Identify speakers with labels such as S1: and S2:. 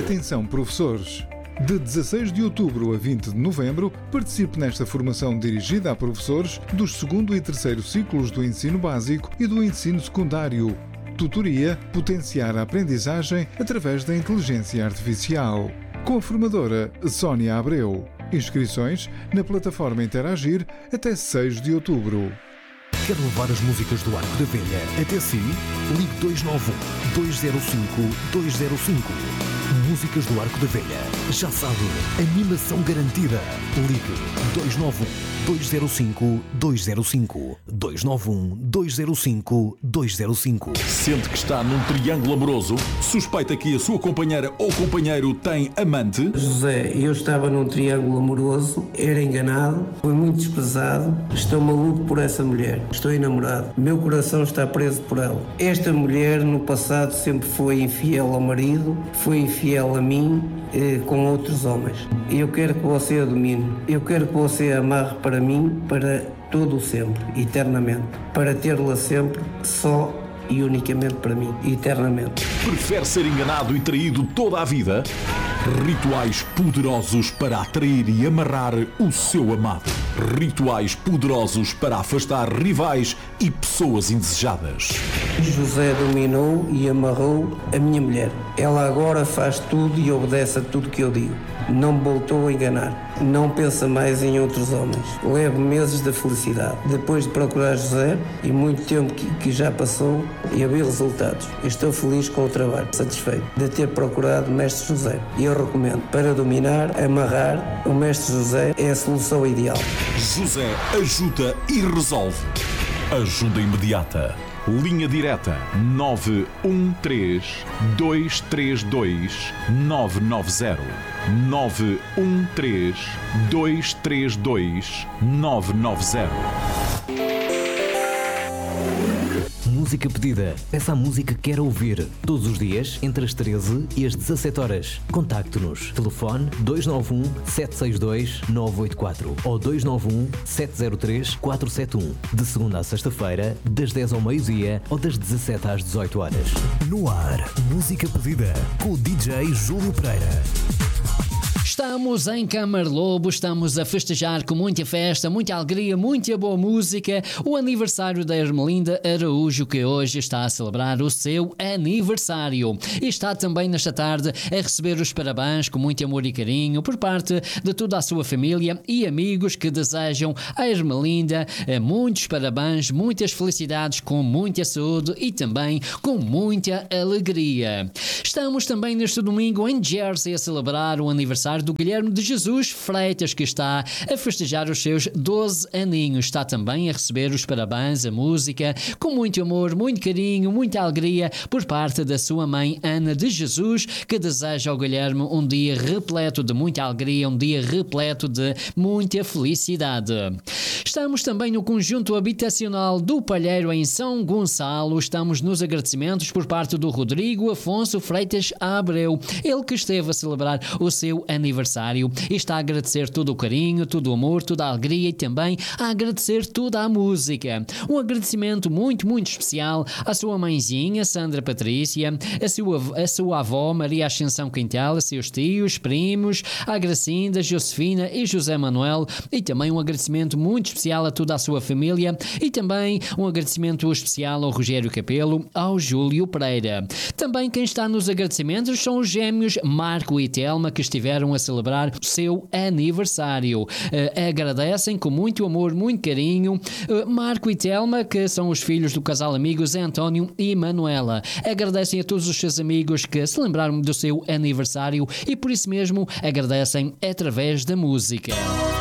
S1: Atenção, professores! De 16 de outubro a 20 de novembro, participe nesta formação dirigida a professores dos 2º e 3º ciclos do ensino básico e do ensino secundário. Tutoria Potenciar a aprendizagem através da inteligência artificial. Com a formadora Sónia Abreu. Inscrições na plataforma Interagir até 6 de outubro.
S2: Quer levar as músicas do Arco da Velha até si? Ligue 291 205 205. Músicas do Arco da Velha. Já sabe, animação garantida. Ligue 291 205 205. 291 205 205.
S3: Sente que está num triângulo amoroso? Suspeita que a sua companheira ou companheiro tem amante?
S4: José, eu estava num triângulo amoroso, era enganado, foi muito desprezado, estou maluco por essa mulher, estou enamorado, meu coração está preso por ela. Esta mulher no passado sempre foi infiel ao marido, foi infiel a mim, com outros homens. Eu quero que você a domine, eu quero que você a amarre para mim, para todo o sempre, eternamente, para tê-la sempre só e unicamente para mim, eternamente.
S3: Prefere ser enganado e traído toda a vida? Rituais poderosos para atrair e amarrar o seu amado. Rituais poderosos para afastar rivais e pessoas indesejadas.
S4: José dominou e amarrou a minha mulher. Ela agora faz tudo e obedece a tudo que eu digo. Não me voltou a enganar. Não pensa mais em outros homens. Levo meses da felicidade. Depois de procurar José, e muito tempo que já passou, e vi resultados. Estou feliz com o trabalho, satisfeito de ter procurado o Mestre José. E eu recomendo, para dominar, amarrar, o Mestre José é a solução ideal.
S3: José ajuda e resolve. Ajuda imediata. Linha direta 913 232 990. 913 232 990.
S2: Música pedida. Peça a música que quer ouvir. Todos os dias, entre as 13 e as 17 horas. Contacte-nos. Telefone 291 762 984 ou 291 703 471. De segunda à sexta-feira, das 10 ao meio-dia ou das 17 às 18 horas. No ar, música pedida com o DJ Júlio Pereira.
S5: Estamos em Câmara Lobo, estamos a festejar com muita festa, muita alegria, muita boa música, o aniversário da Ermelinda Araújo, que hoje está a celebrar o seu aniversário. E está também nesta tarde a receber os parabéns com muito amor e carinho por parte de toda a sua família e amigos que desejam à Ermelinda muitos parabéns, muitas felicidades, com muita saúde e também com muita alegria. Estamos também neste domingo em Jersey a celebrar o aniversário do Guilherme de Jesus Freitas, que está a festejar os seus 12 aninhos. Está também a receber os parabéns, a música, com muito amor, muito carinho, muita alegria por parte da sua mãe Ana de Jesus, que deseja ao Guilherme um dia repleto de muita alegria, um dia repleto de muita felicidade. Estamos também no conjunto habitacional do Palheiro em São Gonçalo. Estamos nos agradecimentos por parte do Rodrigo Afonso Freitas Abreu, ele que esteve a celebrar o seu aniversário e está a agradecer todo o carinho, todo o amor, toda a alegria e também a agradecer toda a música. Um agradecimento muito, muito especial à sua mãezinha, Sandra Patrícia, a sua avó, Maria Ascensão Quintel, a seus tios, primos, a Gracinda, Josefina e José Manuel, e também um agradecimento muito especial a toda a sua família e também um agradecimento especial ao Rogério Capelo, ao Júlio Pereira. Também quem está nos agradecimentos são os gêmeos Marco e Telma, que estiveram a celebrar o seu aniversário. Agradecem com muito amor, muito carinho, Marco e Telma, que são os filhos do casal amigos António e Manuela. Agradecem a todos os seus amigos que se lembraram do seu aniversário e por isso mesmo agradecem através da música.